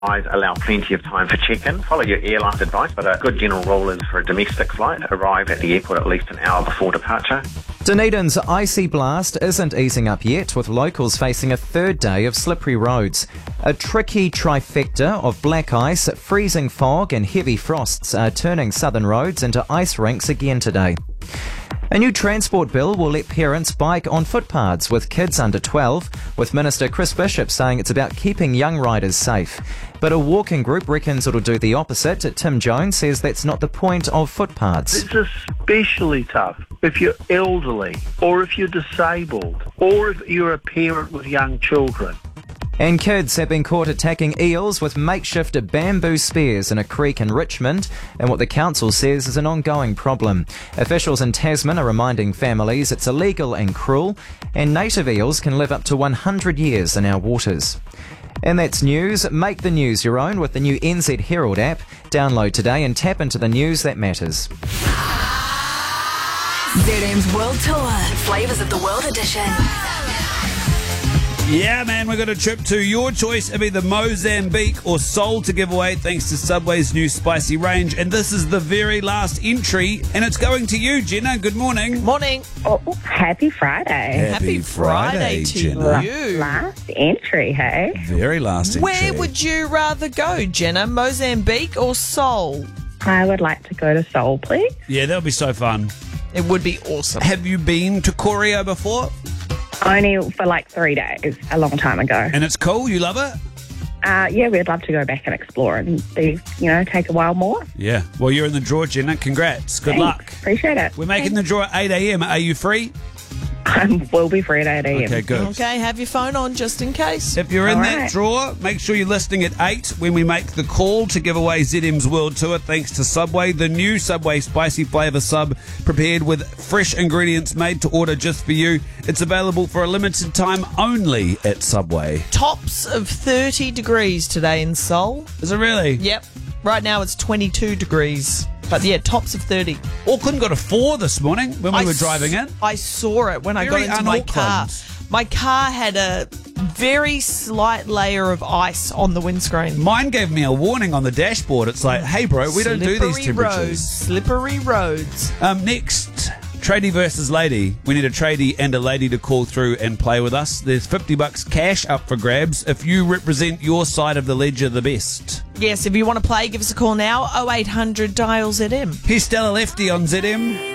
Allow plenty of time for check-in. Follow your airline's advice, but a good general rule is for a domestic flight, arrive at the airport at least an hour before departure. Dunedin's icy blast isn't easing up yet, with locals facing a third day of slippery roads. A tricky trifecta of black ice, freezing fog and heavy frosts are turning southern roads into ice rinks again today. A new transport bill will let parents bike on footpaths with kids under 12, with Minister Chris Bishop saying it's about keeping young riders safe. But a walking group reckons it'll do the opposite. Tim Jones says that's not the point of footpaths. It's especially tough if you're elderly, or if you're disabled, or if you're a parent with young children. And kids have been caught attacking eels with makeshift bamboo spears in a creek in Richmond, and what the council says is an ongoing problem. Officials in Tasman are reminding families it's illegal and cruel, and native eels can live up to 100 years in our waters. And that's news. Make the news your own with the new NZ Herald app. Download today and tap into the news that matters. ZM's World Tour. Flavours of the World Edition. Yeah, man, we've got a trip to your choice of either Mozambique or Seoul to give away thanks to Subway's new spicy range. And this is the very last entry, and it's going to you, Jenna. Good morning. Morning. Oh, happy Friday. Happy Friday to Jenna. you. Last entry, hey? Very last entry. Where would you rather go, Jenna? Mozambique or Seoul? I would like to go to Seoul, please. Yeah, that'll be so fun. It would be awesome. Have you been to Korea before? Only for like 3 days, a long time ago. And it's cool? You love it? Yeah, we'd love to go back and explore and be, take a while more. Yeah. Well, you're in the draw, Jenna. Congrats. Good Thanks. luck. Appreciate it. We're making the draw at 8 a.m. Are you free? I will be free at 8 a.m. Okay, good. Okay, have your phone on just in case. If you're in All that right. draw, make sure you're listening at 8 when we make the call to give away ZM's World Tour thanks to Subway. The new Subway Spicy Flavour Sub, prepared with fresh ingredients made to order just for you. It's available for a limited time only at Subway. Tops of 30 degrees today in Seoul. Is it really? Yep. Right now it's 22 degrees. But yeah, tops of 30. Auckland got a 4 this morning when we were driving in. I saw it when I got Very into my car. un-Auckland. My car had a very slight layer of ice on the windscreen. Mine gave me a warning on the dashboard. It's like, hey, bro, we don't do these temperatures. Slippery roads. Next, tradie versus lady. We need a tradie and a lady to call through and play with us. There's $50 cash up for grabs if you represent your side of the ledger the best. Yes, if you want to play, give us a call now. 0800 dial ZM. Here's Stella Lefty on ZM.